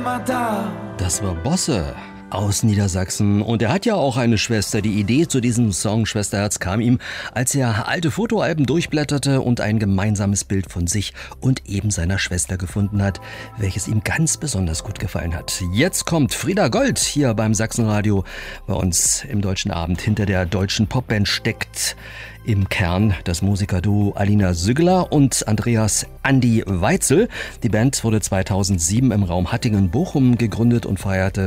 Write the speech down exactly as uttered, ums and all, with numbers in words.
immer da. Das war Bosse aus Niedersachsen und er hat ja auch eine Schwester. Die Idee zu diesem Song Schwesterherz kam ihm, als er alte Fotoalben durchblätterte und ein gemeinsames Bild von sich und eben seiner Schwester gefunden hat, welches ihm ganz besonders gut gefallen hat. Jetzt kommt Frieda Gold hier beim Sachsenradio. Bei uns im Deutschen Abend. Hinter der deutschen Popband steckt im Kern das Musikerduo Alina Sügler und Andreas Andi Weitzel. Die Band wurde zweitausendsieben im Raum Hattingen-Bochum gegründet und feierte